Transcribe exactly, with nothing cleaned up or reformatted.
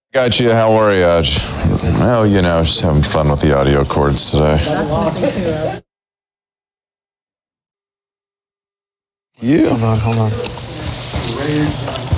Got you. How are you? Oh, you know, just having fun with the audio cords today. That's missing too. You. Hold on, hold on.